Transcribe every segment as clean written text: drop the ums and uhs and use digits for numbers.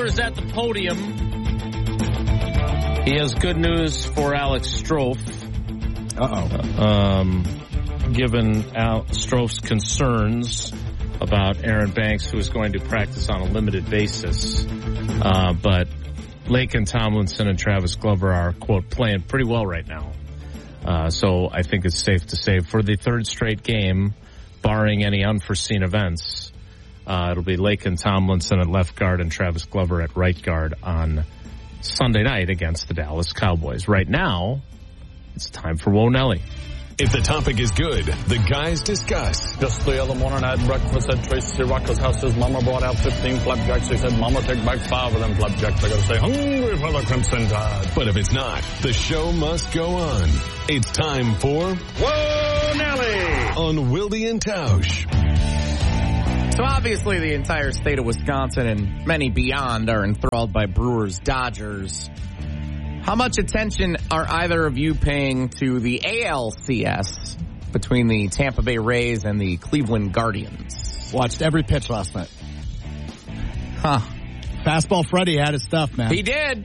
Brewers at the podium. He has good news for Alex Strofe. Given Strofe's concerns about Aaron Banks, who is going to practice on a limited basis. But Lakin Tomlinson and Travis Glover are, quote, playing pretty well right now. So I think it's safe to say for the third straight game, barring any unforeseen events, it'll be Lakin Tomlinson at left guard and Travis Glover at right guard on Sunday night against the Dallas Cowboys. Right now, it's time for Whoa Nelly. If the topic is good, the guys discuss. Just the other morning I had breakfast at Tracy Rocker's house. His mama brought out 15 flapjacks. He said, Mama, take back 5 of them flapjacks. I gotta stay hungry for the Crimson Tide. But if it's not, the show must go on. It's time for Whoa Nelly on Wilde and Tausch. So obviously the entire state of Wisconsin and many beyond are enthralled by Brewers-Dodgers. How much attention are either of you paying to the ALCS between the Tampa Bay Rays and the Cleveland Guardians? Watched every pitch last night. Huh. Fastball Freddie had his stuff, man. He did.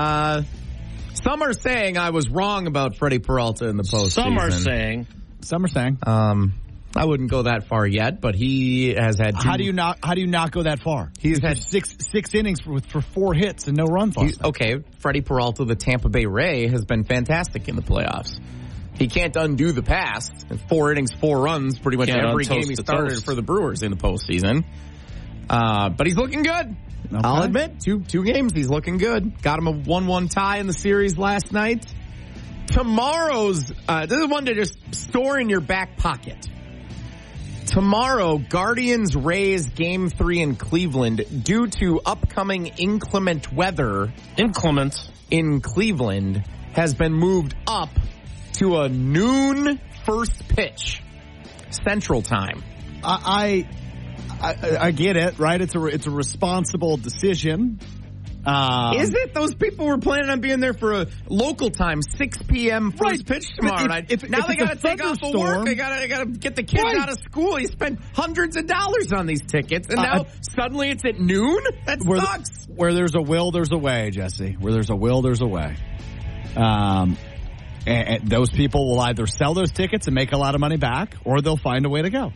Some are saying I was wrong about Freddie Peralta in the postseason. Some are saying. I wouldn't go that far yet, but he has had two. How do you not go that far? He's had six innings for 4 hits and no runs lost. Okay, Freddie Peralta, the Tampa Bay Ray, has been fantastic in the playoffs. He can't undo the past. 4 innings, 4 runs, pretty much every game he started for the Brewers in the postseason. But he's looking good. Okay. I'll admit, two games, he's looking good. Got him a 1-1 tie in the series last night. Tomorrow's, this is one to just store in your back pocket. Tomorrow, Guardians-Rays Game 3 in Cleveland, due to upcoming inclement weather in Cleveland, has been moved up to a noon first pitch, Central Time. I get it, right? It's a responsible decision. Is it? Those people were planning on being there for a local time, 6 p.m. first pitch tomorrow night. Now they got to take off of work. They got to get the kids out of school. You spend hundreds of dollars on these tickets, and now suddenly it's at noon? That sucks. Where there's a will, there's a way, Jesse. Where there's a will, there's a way. And those people will either sell those tickets and make a lot of money back, or they'll find a way to go.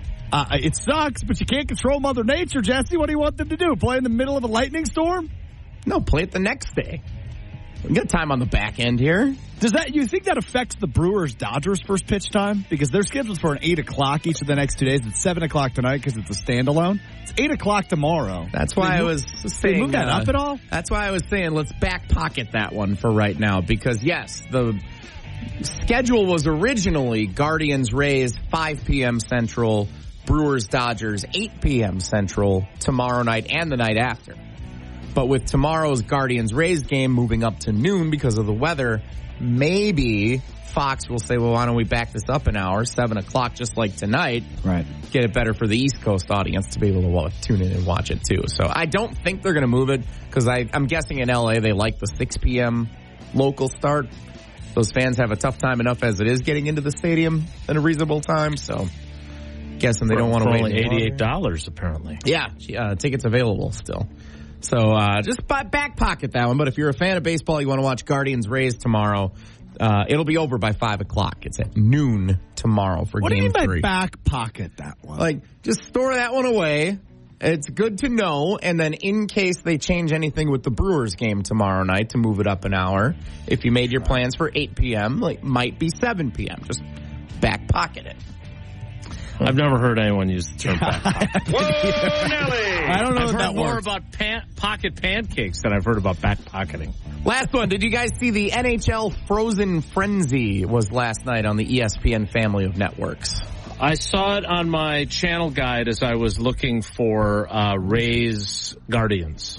It sucks, but you can't control Mother Nature, Jesse. What do you want them to do? Play in the middle of a lightning storm? No, play it the next day. We got time on the back end here. You think that affects the Brewers-Dodgers first pitch time? Because they're scheduled for an 8 o'clock each of the next 2 days. It's 7 o'clock tonight because it's a standalone. It's 8 o'clock tomorrow. That's why I was saying... They move that up at all? That's why I was saying let's back pocket that one for right now. Because, yes, the schedule was originally Guardians-Rays 5 p.m. Central, Brewers-Dodgers 8 p.m. Central tomorrow night and the night after. But with tomorrow's Guardians-Rays game moving up to noon because of the weather, maybe Fox will say, well, why don't we back this up an hour, 7 o'clock, just like tonight. Right. Get it better for the East Coast audience to be able to tune in and watch it, too. So I don't think they're going to move it because I'm guessing in L.A. they like the 6 p.m. local start. Those fans have a tough time enough as it is getting into the stadium at a reasonable time, so... Guessing they don't want to wait only $88 apparently. Yeah, tickets available still. So just back pocket that one. But if you're a fan of baseball, you want to watch Guardians-Rays tomorrow, it'll be over by 5 o'clock. It's at noon tomorrow for Game 3. What do you mean by back pocket that one? Like, just store that one away. It's good to know. And then in case they change anything with the Brewers game tomorrow night to move it up an hour, if you made your plans for 8 p.m., like might be 7 p.m., just back pocket it. I've never heard anyone use the term back pocket. Whoa, Nelly! I don't know if that more about pocket pancakes than I've heard about back pocketing. Last one. Did you guys see the NHL Frozen Frenzy was last night on the ESPN family of networks? I saw it on my channel guide as I was looking for Rays Guardians.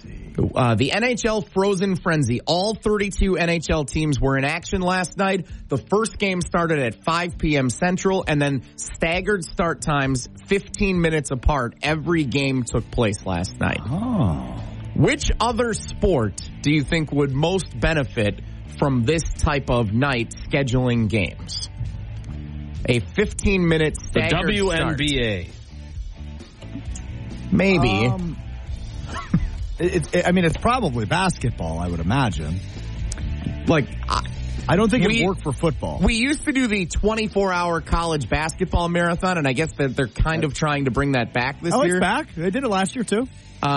The NHL Frozen Frenzy. All 32 NHL teams were in action last night. The first game started at 5 p.m. Central, and then staggered start times 15 minutes apart. Every game took place last night. Oh. Which other sport do you think would most benefit from this type of night scheduling games? A 15-minute staggered The WNBA. Maybe. it's probably basketball, I would imagine. Like, I don't think it worked for football. We used to do the 24-hour college basketball marathon, and I guess that they're kind of trying to bring that back this year. It's back. They did it last year, too.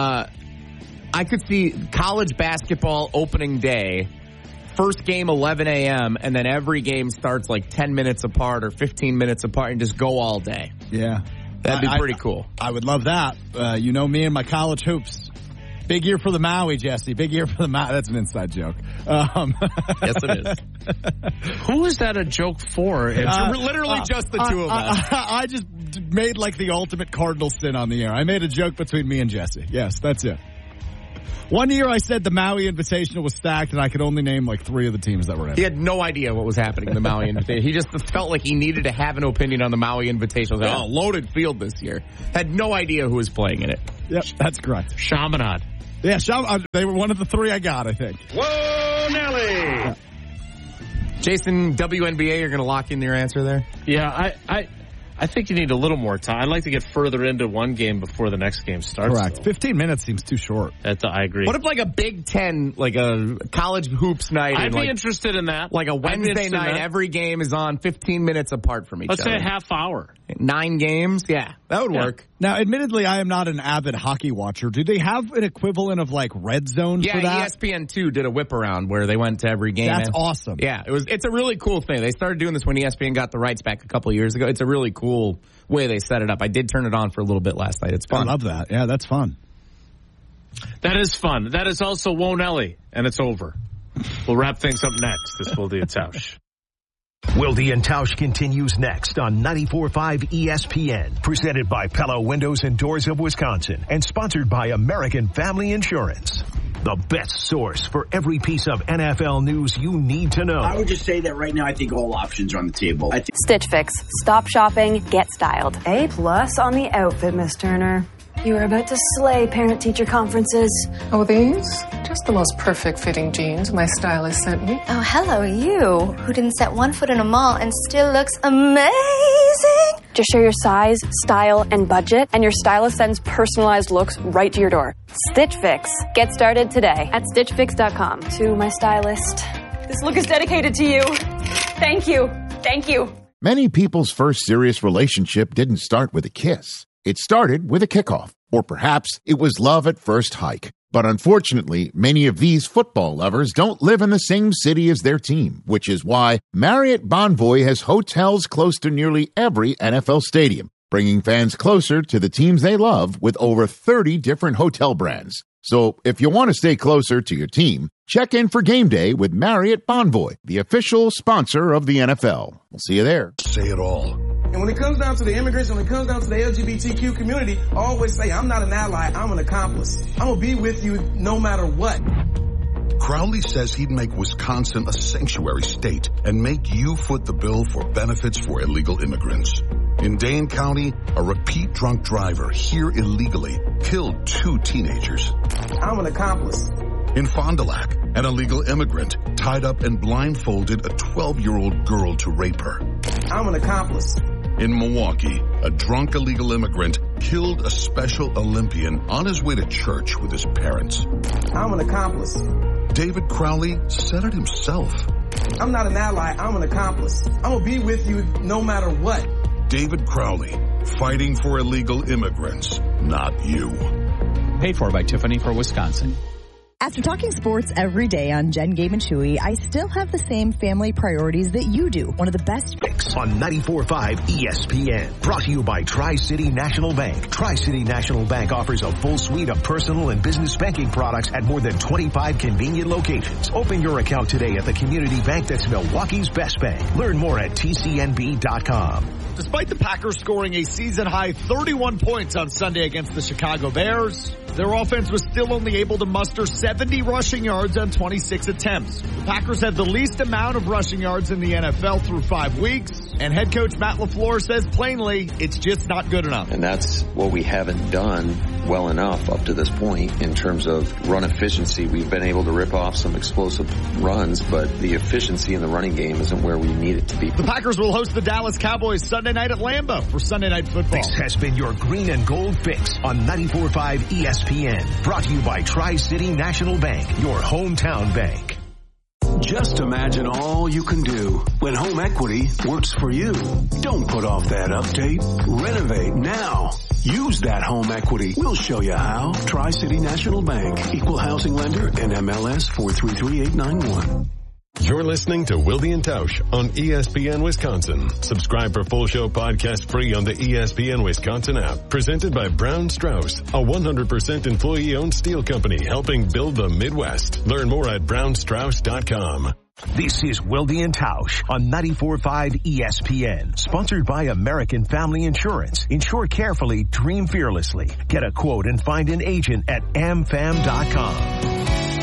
I could see college basketball opening day, first game 11 a.m., and then every game starts like 10 minutes apart or 15 minutes apart and just go all day. Yeah. That'd be pretty cool. I would love that. You know me and my college hoops. Big year for the Maui, Jesse. Big year for the Maui. That's an inside joke. Yes, it is. Who is that a joke for? It's literally just the two of us. I just made like the ultimate cardinal sin on the air. I made a joke between me and Jesse. Yes, that's it. One year I said the Maui Invitational was stacked, and I could only name like 3 of the teams that were in it. He had no idea what was happening in the Maui Invitational. He just felt like he needed to have an opinion on the Maui Invitational. Like, loaded field this year. Had no idea who was playing in it. Yep, that's correct. Chaminade. Yeah, they were one of the 3 I got, I think. Whoa, Nelly! Yeah. Jason, WNBA, you're going to lock in your answer there? Yeah, I think you need a little more time. I'd like to get further into one game before the next game starts. Correct. 15 minutes seems too short. I agree. What if like a Big Ten, like a college hoops night? I'd be interested in that. Like a Wednesday night, every game is on 15 minutes apart from each other. Let's say a half hour. 9 games? Yeah, that would work. Now, admittedly, I am not an avid hockey watcher. Do they have an equivalent of like Red Zone for that? Yeah, ESPN2 did a whip around where they went to every game. That's awesome. Yeah, it's a really cool thing. They started doing this when ESPN got the rights back a couple of years ago. It's a really cool way they set it up. I did turn it on for a little bit last night. It's fun. I love that. Yeah, that's fun. That is fun. That is also Whoa Nelly, and it's over. We'll wrap things up next. This Wilde and Tausch. Wilde and Tausch continues next on 94.5 ESPN. Presented by Pella Windows and Doors of Wisconsin and sponsored by American Family Insurance. The best source for every piece of NFL news you need to know. I would just say that right now I think all options are on the table. Stitch Fix. Stop shopping, get styled. A+ on the outfit, Miss Turner. You are about to slay parent-teacher conferences. Oh, these? Just the most perfect fitting jeans my stylist sent me. Oh, hello, you, who didn't set one foot in a mall and still looks amazing. Just share your size, style, and budget, and your stylist sends personalized looks right to your door. Stitch Fix. Get started today at StitchFix.com. To my stylist, this look is dedicated to you. Thank you. Thank you. Many people's first serious relationship didn't start with a kiss. It started with a kickoff, or perhaps it was love at first hike. But unfortunately, many of these football lovers don't live in the same city as their team, which is why Marriott Bonvoy has hotels close to nearly every NFL stadium, bringing fans closer to the teams they love with over 30 different hotel brands. So if you want to stay closer to your team, check in for game day with Marriott Bonvoy, the official sponsor of the NFL. We'll see you there. Say it all. And when it comes down to the immigrants, when it comes down to the LGBTQ community, I always say, I'm not an ally, I'm an accomplice. I'm going to be with you no matter what. Crowley says he'd make Wisconsin a sanctuary state and make you foot the bill for benefits for illegal immigrants. In Dane County, a repeat drunk driver here illegally killed 2 teenagers. I'm an accomplice. In Fond du Lac, an illegal immigrant tied up and blindfolded a 12-year-old girl to rape her. I'm an accomplice. In Milwaukee, a drunk illegal immigrant killed a Special Olympian on his way to church with his parents. I'm an accomplice. David Crowley said it himself. I'm not an ally, I'm an accomplice. I'm going to be with you no matter what. David Crowley, fighting for illegal immigrants, not you. Paid for by Tiffany for Wisconsin. After talking sports every day on Jen, Gabe, and Chewy, I still have the same family priorities that you do. One of the best picks on 94.5 ESPN. Brought to you by Tri-City National Bank. Tri-City National Bank offers a full suite of personal and business banking products at more than 25 convenient locations. Open your account today at the community bank that's Milwaukee's best bank. Learn more at tcnb.com. Despite the Packers scoring a season-high 31 points on Sunday against the Chicago Bears, their offense was still only able to muster 70 rushing yards on 26 attempts. The Packers had the least amount of rushing yards in the NFL through 5 weeks. And head coach Matt LaFleur says plainly, it's just not good enough. And that's what we haven't done well enough up to this point in terms of run efficiency. We've been able to rip off some explosive runs, but the efficiency in the running game isn't where we need it to be. The Packers will host the Dallas Cowboys Sunday night at Lambeau for Sunday Night Football. This has been your Green and Gold Fix on 94.5 ESPN. Brought to you by Tri-City National Bank, your hometown bank. Just imagine all you can do when home equity works for you. Don't put off that update. Renovate now. Use that home equity. We'll show you how. Tri-City National Bank. Equal housing lender. NMLS 433891. You're listening to Wilde and Tausch on ESPN Wisconsin. Subscribe for full show podcast free on the ESPN Wisconsin app. Presented by Brown Strauss, a 100% employee-owned steel company helping build the Midwest. Learn more at brownstrauss.com. This is Wilde and Tausch on 94.5 ESPN. Sponsored by American Family Insurance. Insure carefully, dream fearlessly. Get a quote and find an agent at amfam.com.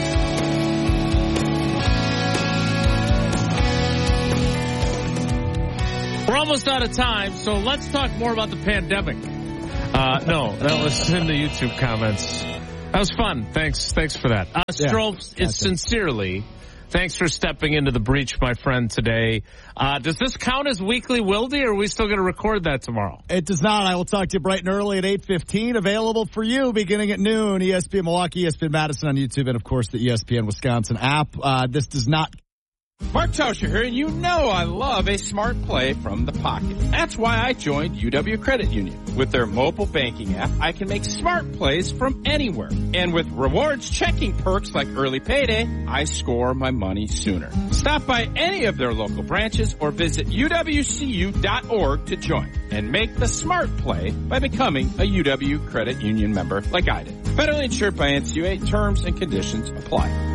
We're almost out of time, so let's talk more about the pandemic. No, that was in the YouTube comments. That was fun. Thanks for that. Strofe is sincerely, thanks for stepping into the breach, my friend, today. Does this count as weekly Wilde, or are we still going to record that tomorrow? It does not. I will talk to you bright and early at 8:15. Available for you beginning at noon. ESPN Milwaukee, ESPN Madison on YouTube, and, of course, the ESPN Wisconsin app. This does not... Mark Tauscher here, and you know I love a smart play from the pocket. That's why I joined UW Credit Union. With their mobile banking app, I can make smart plays from anywhere. And with rewards checking perks like early payday, I score my money sooner. Stop by any of their local branches or visit uwcu.org to join and make the smart play by becoming a UW Credit Union member like I did. Federally insured by NCUA. Terms and conditions apply.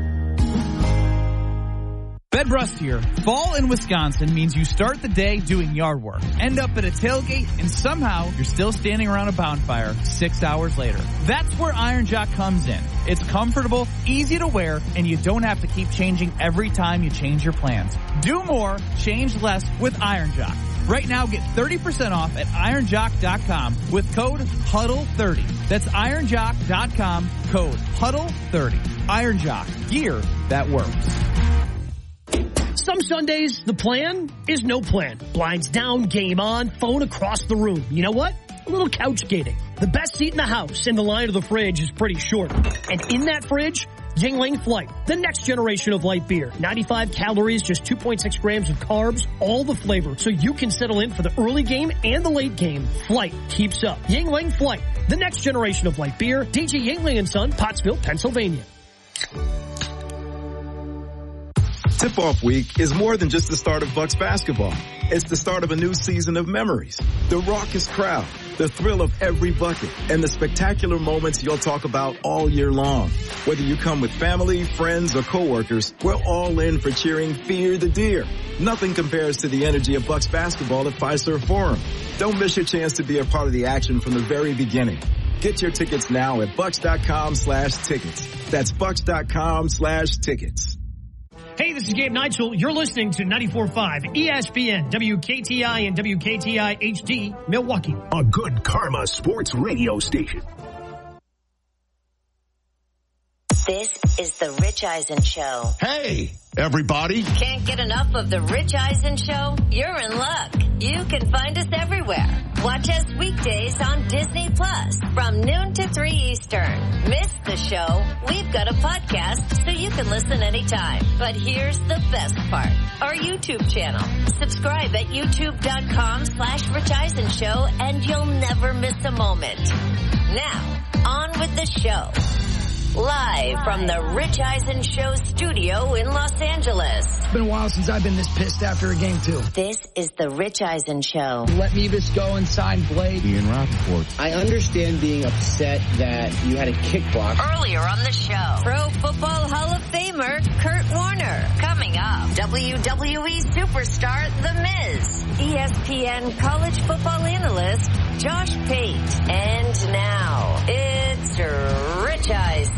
Bed Rust here. Fall in Wisconsin means you start the day doing yard work, end up at a tailgate, and somehow you're still standing around a bonfire 6 hours later. That's where Iron Jock comes in. It's comfortable, easy to wear, and you don't have to keep changing every time you change your plans. Do more, change less with Iron Jock. Right now, get 30% off at ironjock.com with code HUDDLE30. That's ironjock.com, code HUDDLE30. Iron Jock, gear that works. Some Sundays, the plan is no plan. Blinds down, game on, phone across the room. You know what? A little couch gating. The best seat in the house and the line of the fridge is pretty short. And in that fridge, Yuengling Flight, the next generation of light beer. 95 calories, just 2.6 grams of carbs, all the flavor. So you can settle in for the early game and the late game. Flight keeps up. Yuengling Flight, the next generation of light beer. DJ Yuengling & Son, Pottsville, Pennsylvania. Tip-off week is more than just the start of Bucks basketball. It's the start of a new season of memories. The raucous crowd, the thrill of every bucket, and the spectacular moments you'll talk about all year long. Whether you come with family, friends, or coworkers, we're all in for cheering Fear the Deer. Nothing compares to the energy of Bucks basketball at Fiserv Forum. Don't miss your chance to be a part of the action from the very beginning. Get your tickets now at bucks.com/tickets. That's bucks.com/tickets. Hey, this is Gabe Neitzel. You're listening to 94.5 ESPN, WKTI and WKTI HD, Milwaukee. A good karma sports radio station. This is the Rich Eisen Show. Hey, everybody. Can't get enough of the Rich Eisen Show? You're in luck. You can find us everywhere. Watch us weekdays on Disney Plus from noon to 3 Eastern. Miss the show? We've got a podcast so you can listen anytime. But here's the best part. Our YouTube channel. Subscribe at youtube.com/Rich Eisen Show and you'll never miss a moment. Now, on with the show. Live from the Rich Eisen Show studio in Los Angeles. It's been a while since I've been this pissed after a game, too. This is the Rich Eisen Show. Let Mevis go and sign Blade. Ian Rappaport. I understand being upset that you had a kick block. Earlier on the show, Pro Football Hall of Famer Kurt Warner. Coming up, WWE superstar The Miz. ESPN college football analyst Josh Pate. And now, it's Rich Eisen.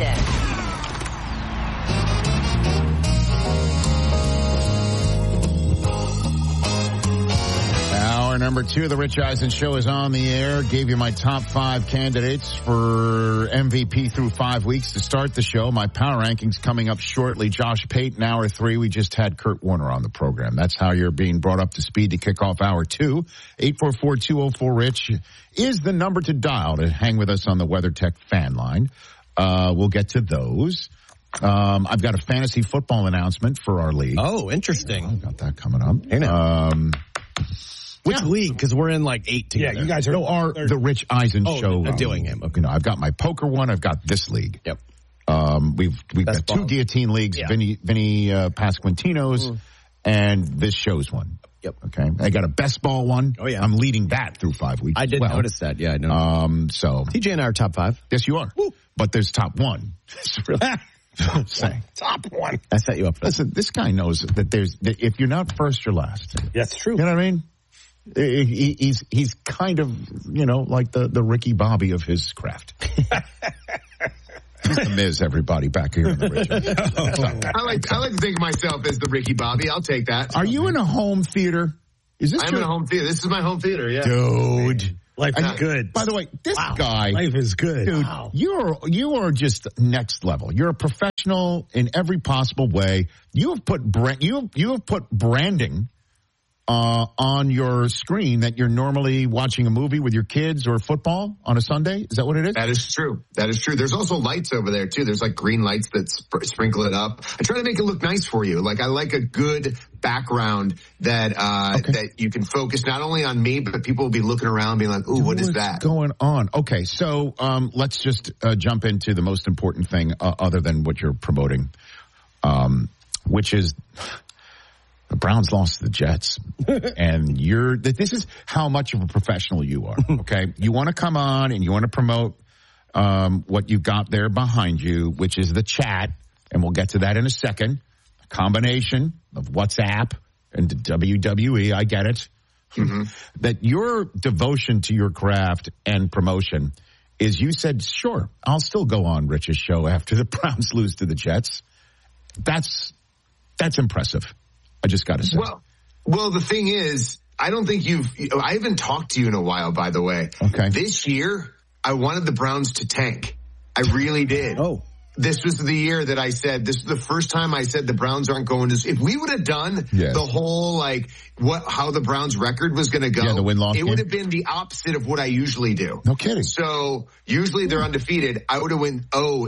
Number 2 of the Rich Eisen Show is on the air. Gave you my top 5 candidates for MVP through 5 weeks to start the show. My power rankings coming up shortly. Josh Payton, hour 3. We just had Kurt Warner on the program. That's how you're being brought up to speed to kick off hour 2. 844-204-RICH is the number to dial to hang with us on the WeatherTech fan line. We'll get to those. I've got a fantasy football announcement for our league. Oh, interesting. I've got that coming up. Which league? Because we're in like 8 together. Yeah, you guys are the Rich Eisen Show. Doing him. Okay. I've got my poker one. I've got this league. Yep. We've got 2 guillotine leagues. Yeah. Vinny Pasquantino's and this show's one. Yep. Okay. I got a best ball one. Oh yeah. I'm leading that through 5 weeks. I did notice that. Yeah, I know. So TJ and I are top 5. Yes, you are. Woo. But there's top 1. It's really. Top 1. I set you up for that. Listen, this guy knows that if you're not first, you're last. That's true. You know what I mean? He's kind of, like the Ricky Bobby of his craft. He's the Miz, everybody, back here in the Rich. I like to think of myself as the Ricky Bobby. I'll take that. Are you in a home theater? I'm in a home theater. This is my home theater, yeah. Dude. Life is good. By the way, this guy. Life is good. Dude, you are just next level. You're a professional in every possible way. You have put branding on your screen that you're normally watching a movie with your kids or football on a Sunday. Is that what it is? That is true. There's also lights over there too. There's like green lights that sprinkle it up. I try to make it look nice for you. Like I like a good background that that you can focus not only on me, but people will be looking around being like, ooh, what is that going on? Okay. So, let's just jump into the most important thing other than what you're promoting, which is the Browns lost to the Jets, and this is how much of a professional you are, okay? You want to come on and you want to promote what you got there behind you, which is the chat, and we'll get to that in a second. A combination of WhatsApp and WWE, I get it. Mm-hmm. That your devotion to your craft and promotion is you said, sure, I'll still go on Rich's show after the Browns lose to the Jets. That's impressive. I just got to say. Well, the thing is, I don't think I haven't talked to you in a while, by the way. Okay. This year, I wanted the Browns to tank. I really did. Oh. This was the year that I said, this was the first time I said the Browns aren't going to, if we would have done the whole, how the Browns record was going to go, the win-loss game, would have been the opposite of what I usually do. No kidding. So, usually they're undefeated. I would have went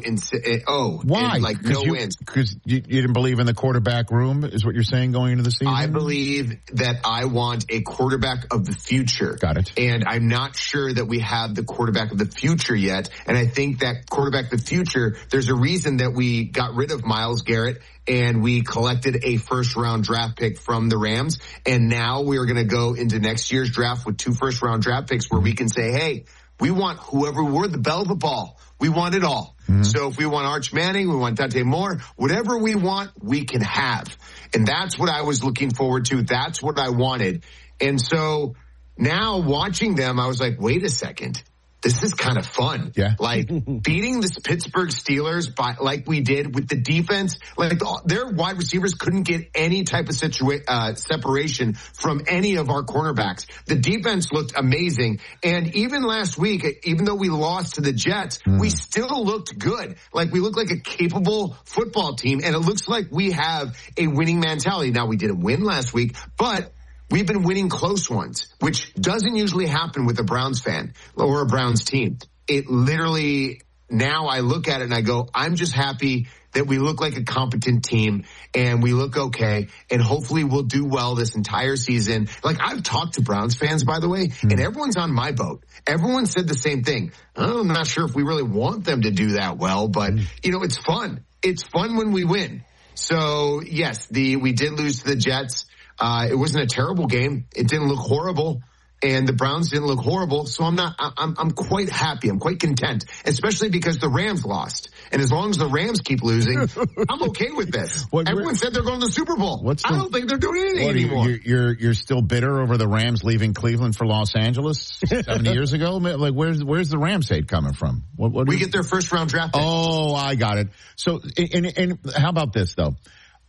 0. Why? No wins. Because you didn't believe in the quarterback room, is what you're saying going into the season? I believe that I want a quarterback of the future. Got it. And I'm not sure that we have the quarterback of the future yet. And I think that quarterback of the future, there's a reason that we got rid of Myles Garrett and we collected a first-round draft pick from the Rams. And now we're going to go into next year's draft with 2 first-round draft picks where we can say, hey, we want we're the belle of the ball. We want it all. Mm-hmm. So if we want Arch Manning, we want Dante Moore, whatever we want, we can have. And that's what I was looking forward to. That's what I wanted. And so now watching them, I was like, wait a second. This is kind of fun. Yeah. Like beating the Pittsburgh Steelers like we did with the defense. Like their wide receivers couldn't get any type of separation from any of our cornerbacks. The defense looked amazing. And even last week, even though we lost to the Jets, we still looked good. Like we looked like a capable football team. And it looks like we have a winning mentality. Now we didn't win last week, but we've been winning close ones, which doesn't usually happen with a Browns fan or a Browns team. It literally, now I look at it and I go, I'm just happy that we look like a competent team and we look okay and hopefully we'll do well this entire season. Like I've talked to Browns fans, by the way, and everyone's on my boat. Everyone said the same thing. I'm not sure if we really want them to do that well, but it's fun. It's fun when we win. So yes, we did lose to the Jets. It wasn't a terrible game. It didn't look horrible, and the Browns didn't look horrible. So I'm quite happy. I'm quite content, especially because the Rams lost. And as long as the Rams keep losing, I'm okay with this. Everyone said they're going to the Super Bowl. I don't think they're doing anything anymore. You're still bitter over the Rams leaving Cleveland for Los Angeles 70 years ago? Like, where's the Rams hate coming from? What we get their first round draft pick. Oh, I got it. So, and how about this though?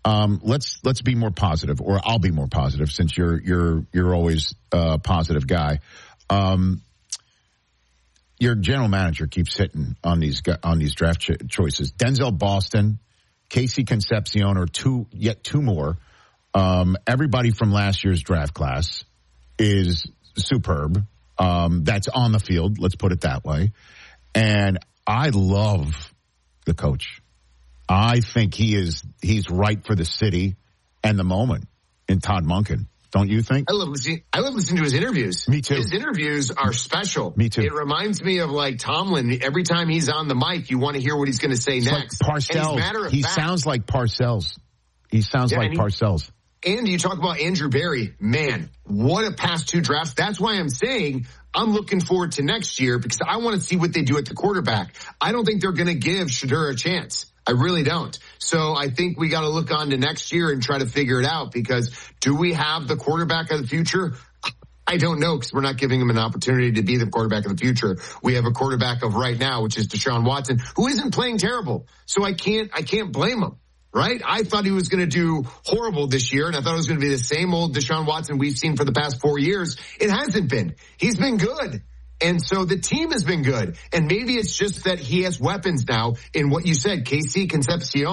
let's be more positive, or I'll be more positive since you're always a positive guy. Your general manager keeps hitting on these draft choices. Denzel Boston, Casey Concepcion, or two more. Everybody from last year's draft class is superb. That's on the field. Let's put it that way. And I love the coach. I think he's right for the city and the moment in Todd Monken. Don't you think? I love listening to his interviews. Me too. His interviews are special. Me too. It reminds me of like Tomlin. Every time he's on the mic, you want to hear what he's going to say next. Like Parcells. He sounds like Parcells. He sounds like Parcells. And you talk about Andrew Berry. Man, what a past 2 drafts. That's why I'm saying I'm looking forward to next year, because I want to see what they do at the quarterback. I don't think they're going to give Shedeur a chance. I really don't. So I think we got to look on to next year and try to figure it out, because do we have the quarterback of the future? I don't know, because we're not giving him an opportunity to be the quarterback of the future. We have a quarterback of right now, which is Deshaun Watson, who isn't playing terrible. So I can't blame him, right? I thought he was going to do horrible this year, and I thought it was going to be the same old Deshaun Watson we've seen for the past 4 years. It hasn't been. He's been good. And so the team has been good. And maybe it's just that he has weapons now in what you said, KC Concepcion.